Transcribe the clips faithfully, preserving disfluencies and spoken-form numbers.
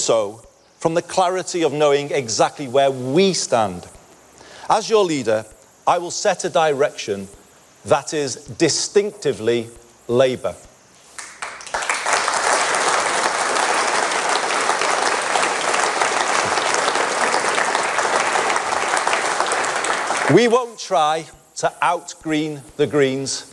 so from the clarity of knowing exactly where we stand. As your leader, I will set a direction that is distinctively Labour. We won't try to out-green the Greens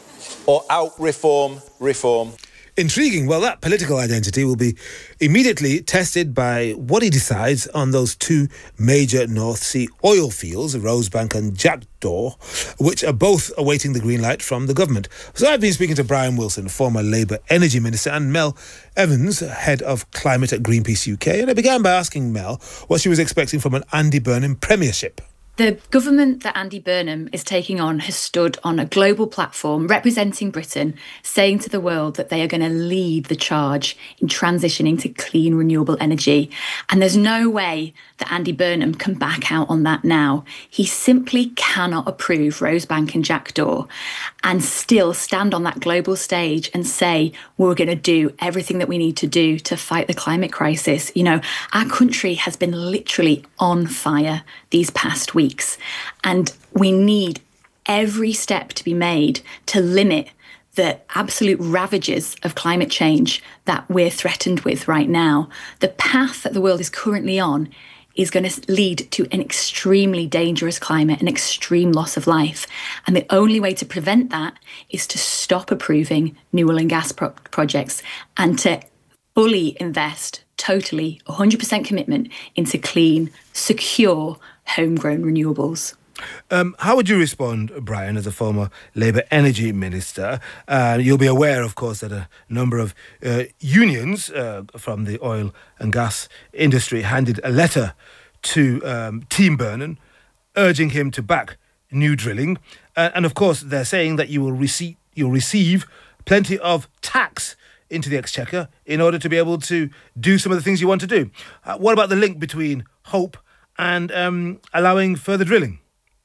or out-reform reform. Intriguing. Well, that political identity will be immediately tested by what he decides on those two major North Sea oil fields, Rosebank and Jackdaw, which are both awaiting the green light from the government. So I've been speaking to Brian Wilson, former Labour Energy Minister, and Mel Evans, Head of Climate at Greenpeace U K. And I began by asking Mel what she was expecting from an Andy Burnham premiership. The government that Andy Burnham is taking on has stood on a global platform representing Britain, saying to the world that they are going to lead the charge in transitioning to clean, renewable energy. And there's no way that Andy Burnham can back out on that now. He simply cannot approve Rosebank and Jackdaw and still stand on that global stage and say, we're going to do everything that we need to do to fight the climate crisis. You know, our country has been literally on fire these past weeks, and we need every step to be made to limit the absolute ravages of climate change that we're threatened with right now. The path that the world is currently on is going to lead to an extremely dangerous climate, an extreme loss of life. And the only way to prevent that is to stop approving new oil and gas pro- projects and to fully invest, totally, one hundred percent commitment into clean, secure, homegrown renewables. Um, how would you respond, Brian, as a former Labour Energy Minister? Uh, you'll be aware, of course, that a number of uh, unions uh, from the oil and gas industry handed a letter to um, Team Burnham urging him to back new drilling. Uh, and, of course, they're saying that you will receive, you'll receive plenty of tax into the exchequer in order to be able to do some of the things you want to do. Uh, what about the link between hope and um, allowing further drilling?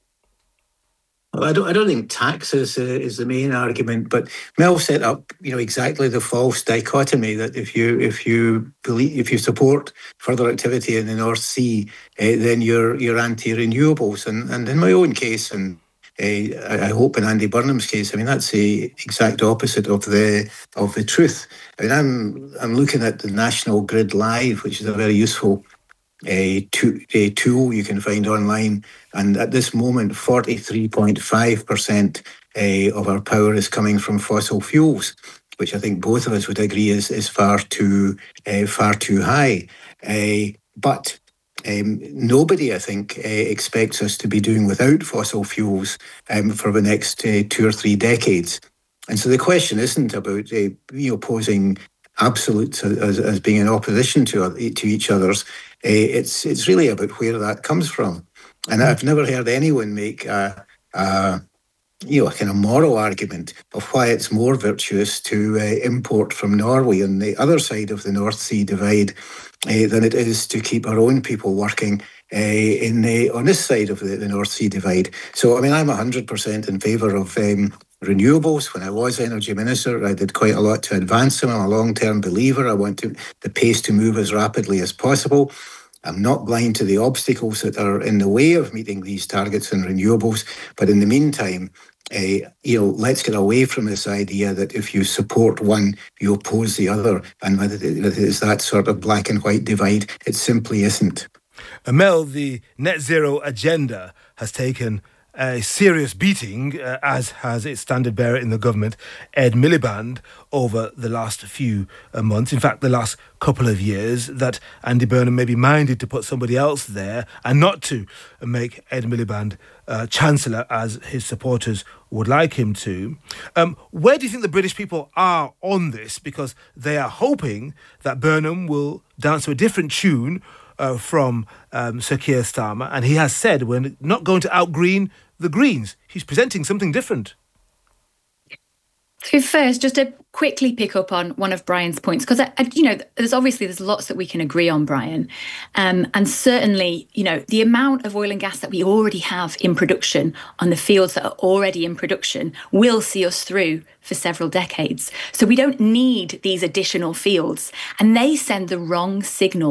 Well, I don't. I don't think tax is uh, is the main argument, but Mel set up, you know, exactly the false dichotomy that if you if you believe if you support further activity in the North Sea, uh, then you're you're anti-renewables. And and in my own case, and uh, I hope in Andy Burnham's case, I mean that's the exact opposite of the of the truth. I mean, I'm I'm looking at the National Grid Live, which is a very useful A, to, a tool you can find online, and at this moment forty-three point five percent uh, of our power is coming from fossil fuels, which I think both of us would agree is, is far too uh, far too high. Uh, but um, nobody, I think, uh, expects us to be doing without fossil fuels um, for the next uh, two or three decades. And so the question isn't about uh, you know, posing absolutes as, as being in opposition to to each other's. Uh, it's it's really about where that comes from, and I've never heard anyone make a, a you know a kind of moral argument of why it's more virtuous to uh, import from Norway on the other side of the North Sea divide uh, than it is to keep our own people working uh, in the on this side of the, the North Sea divide. So I mean, I'm one hundred percent in favour of Um, renewables. When I was Energy Minister, I did quite a lot to advance them. I'm a long-term believer. I want to, the pace to move as rapidly as possible. I'm not blind to the obstacles that are in the way of meeting these targets in renewables. But in the meantime, uh, you know, let's get away from this idea that if you support one, you oppose the other, and that it is that sort of black and white divide. It simply isn't. Mel, the net zero agenda has taken a serious beating, uh, as has its standard bearer in the government, Ed Miliband, over the last few uh, months. In fact, the last couple of years, that Andy Burnham may be minded to put somebody else there and not to make Ed Miliband uh, Chancellor, as his supporters would like him to. Um, where do you think the British people are on this? Because they are hoping that Burnham will dance to a different tune Uh, from um, Sir Keir Starmer, and he has said we're not going to outgreen the Greens. He's presenting something different. So first, just to quickly pick up on one of Brian's points, because, you know, there's obviously there's lots that we can agree on, Brian. Um, and certainly, you know, the amount of oil and gas that we already have in production on the fields that are already in production will see us through for several decades. So we don't need these additional fields. And they send the wrong signal